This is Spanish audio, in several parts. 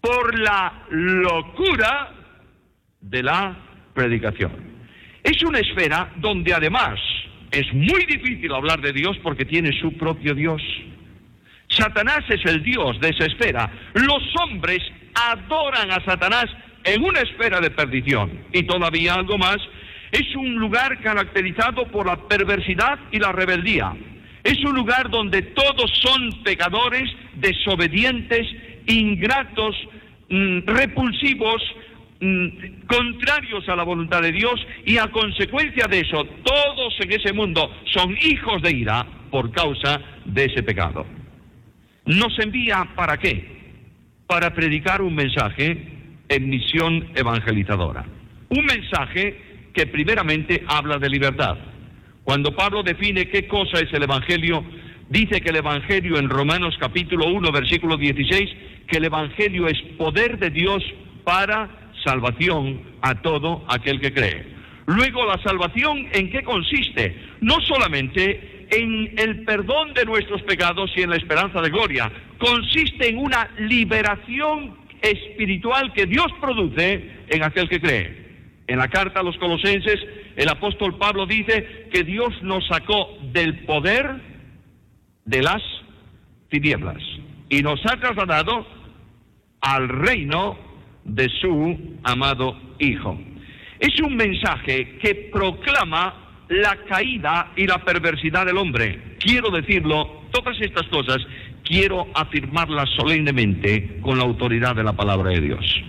por la locura de la predicación. Es una esfera donde además es muy difícil hablar de Dios porque tiene su propio Dios. Satanás es el Dios de esa esfera. Los hombres adoran a Satanás en una esfera de perdición. Y todavía algo más, es un lugar caracterizado por la perversidad y la rebeldía. Es un lugar donde todos son pecadores, desobedientes, ingratos, repulsivos, contrarios a la voluntad de Dios, y a consecuencia de eso, todos en ese mundo son hijos de ira por causa de ese pecado. ¿Nos envía para qué? Para predicar un mensaje en misión evangelizadora. Un mensaje que primeramente habla de libertad. Cuando Pablo define qué cosa es el Evangelio, dice que el Evangelio en Romanos capítulo 1, versículo 16, que el Evangelio es poder de Dios para salvación a todo aquel que cree. Luego, la salvación, ¿en qué consiste? No solamente en el perdón de nuestros pecados y en la esperanza de gloria, consiste en una liberación espiritual que Dios produce en aquel que cree. En la carta a los Colosenses, el apóstol Pablo dice que Dios nos sacó del poder de las tinieblas y nos ha trasladado al reino de su amado Hijo. Es un mensaje que proclama la caída y la perversidad del hombre. Quiero decirlo, todas estas cosas, quiero afirmarlas solemnemente con la autoridad de la palabra de Dios.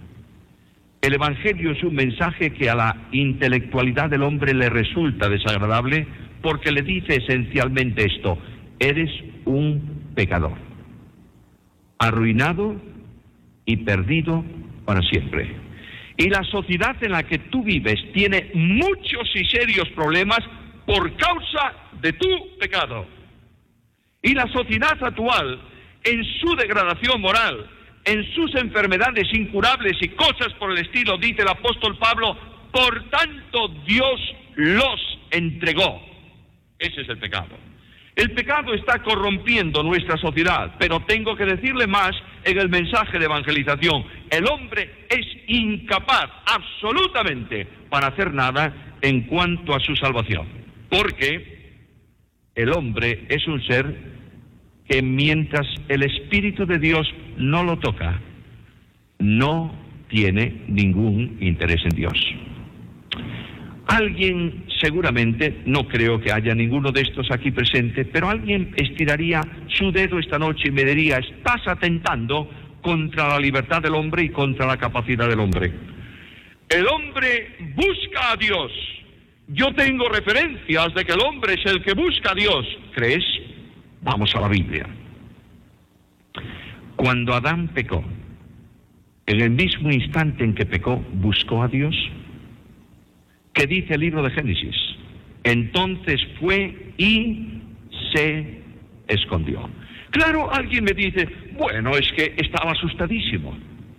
El Evangelio es un mensaje que a la intelectualidad del hombre le resulta desagradable porque le dice esencialmente esto: eres un pecador, arruinado y perdido para siempre. Y la sociedad en la que tú vives tiene muchos y serios problemas por causa de tu pecado. Y la sociedad actual, en su degradación moral, en sus enfermedades incurables y cosas por el estilo, dice el apóstol Pablo, por tanto Dios los entregó. Ese es el pecado. El pecado está corrompiendo nuestra sociedad, pero tengo que decirle más en el mensaje de evangelización. El hombre es incapaz absolutamente para hacer nada en cuanto a su salvación, porque el hombre es un ser que mientras el Espíritu de Dios no lo toca, no tiene ningún interés en Dios. Alguien seguramente, no creo que haya ninguno de estos aquí presente, pero alguien estiraría su dedo esta noche y me diría: estás atentando contra la libertad del hombre y contra la capacidad del hombre. El hombre busca a Dios. Yo tengo referencias de que el hombre es el que busca a Dios. ¿Crees? Vamos a la Biblia. Cuando Adán pecó, en el mismo instante en que pecó, buscó a Dios. ¿Qué dice el libro de Génesis? Entonces fue y se escondió. Claro, alguien me dice: bueno, es que estaba asustadísimo.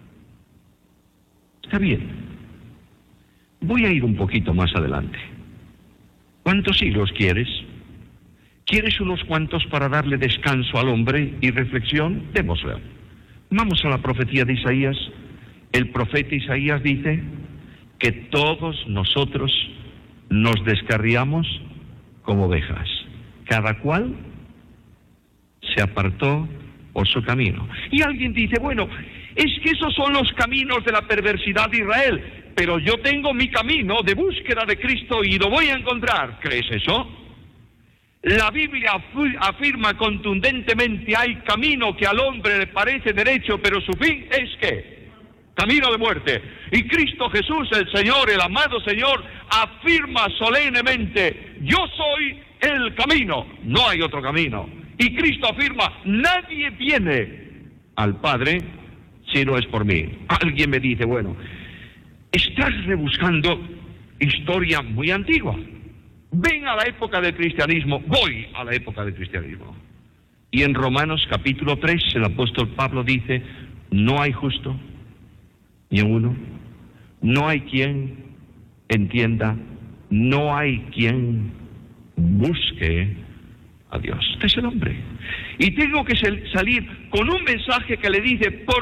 Está bien. Voy a ir un poquito más adelante. ¿Cuántos siglos quieres? ¿Quieres unos cuantos para darle descanso al hombre y reflexión? Démoslo. Vamos a la profecía de Isaías. El profeta Isaías dice que todos nosotros nos descarriamos como ovejas. Cada cual se apartó por su camino. Y alguien dice: bueno, es que esos son los caminos de la perversidad de Israel, pero yo tengo mi camino de búsqueda de Cristo y lo voy a encontrar. ¿Crees eso? La Biblia afirma contundentemente: hay camino que al hombre le parece derecho, pero su fin es ¿qué? Camino de muerte. Y Cristo Jesús, el Señor, el amado Señor, afirma solemnemente: yo soy el camino, no hay otro camino. Y Cristo afirma: nadie viene al Padre si no es por mí. Alguien me dice: bueno, estás rebuscando historia muy antigua. Ven a la época del cristianismo. Voy a la época del cristianismo. Y en Romanos capítulo 3, el apóstol Pablo dice: no hay justo ni uno, no hay quien entienda, no hay quien busque a Dios. Este es el hombre. Y tengo que salir con un mensaje que le dice: por